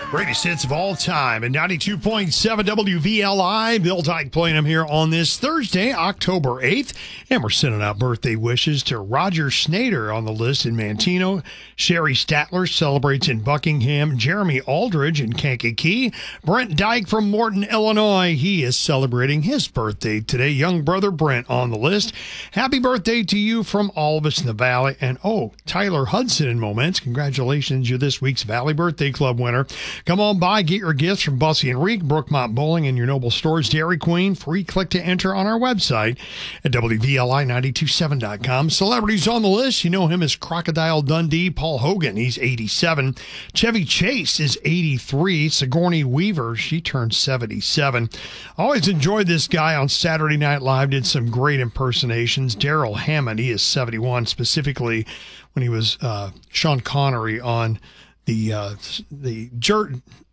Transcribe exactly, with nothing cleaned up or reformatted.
Greatest hits of all time at ninety-two point seven W V L I. Bill Dyke playing them here on this Thursday, October eighth. And we're sending out birthday wishes to Roger Snader on the list in Manteno. Sherry Statler celebrates in Buckingham. Jeremy Aldridge in Kankakee. Brent Dyke from Morton, Illinois. He is celebrating his birthday today. Young brother Brent on the list. Happy birthday to you from all of us in the Valley. And, oh, Tyler Hudson in Moments. Congratulations, you're this week's Valley Birthday Club winner. Come on by, get your gifts from Bussy and Reek, Brookmont Bowling, and your Noble Stores Dairy Queen. Free click to enter on our website at W V L I nine two seven dot com. Celebrities on the list. You know him as Crocodile Dundee. Paul Hogan, he's eighty-seven. Chevy Chase is eighty-three. Sigourney Weaver, she turned seventy-seven. Always enjoyed this guy on Saturday Night Live. Did some great impersonations. Daryl Hammond, he is seventy-one, specifically when he was uh, Sean Connery on the uh, the Jer-